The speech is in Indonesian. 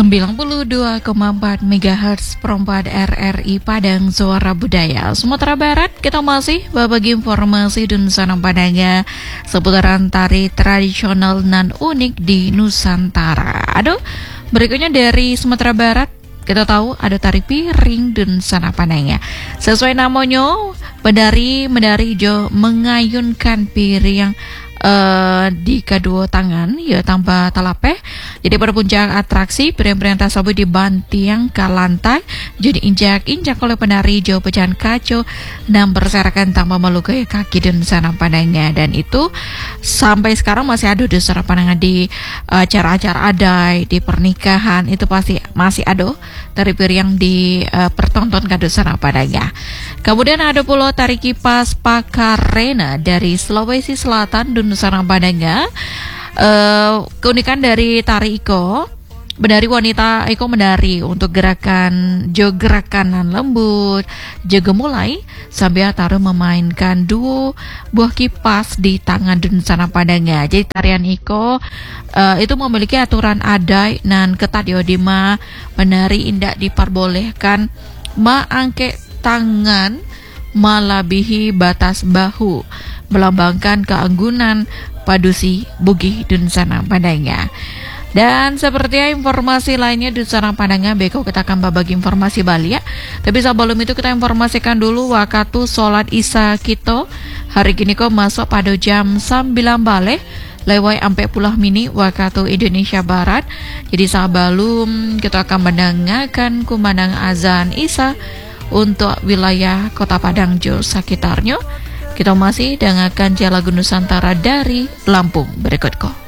92,4 MHz perempat RRI Padang Suara Budaya Sumatera Barat. Kita masih berbagi informasi dan sanam padanya seputaran tari tradisional nan unik di Nusantara. Berikutnya dari Sumatera Barat, kita tahu ada tari piring dan sana padanya. Sesuai namanya, penari hijau mengayunkan piring di kedua tangan ya tanpa telapeh. Jadi pada puncak atraksi piring-piring tersebut dibanting ke lantai, jadi injak-injak oleh penari hijau pecahan kaco dan berserakan tanpa melukai kaki dan sana padanya. Dan itu sampai sekarang masih ada di sana padanya di acara-acara adai, di pernikahan itu pasti masih ada tari piring yang dipertontonkan di sana padanya. Kemudian ada pula tari kipas Pakarena dari Sulawesi Selatan dan Nusantara Padang. Keunikan dari tari Iko, menari wanita Iko menari untuk gerakan kanan lembut, juga mulai sambil taruh memainkan duo buah kipas di tangan dan Nusantara Padang. Jadi tarian Iko itu memiliki aturan adai nan ketat yodima, penari indak diperbolehkan maangke tangan melebihi batas bahu, melambangkan keanggunan padusi bugih dunsana padanya. Dan seperti informasi lainnya dunsana padanya, beko kita akan berbagi informasi Bali ya. Tapi sebelum itu kita informasikan dulu waktu sholat isya kita hari ini kok masuk pada jam 9 balik lewat ampe pulah mini waktu Indonesia Barat. Jadi sebelum kita akan mendengarkan kumandang azan isya untuk wilayah Kota Padang Jo sekitarnya, kita masih dengarkan lagu Nusantara dari Lampung berikut kok.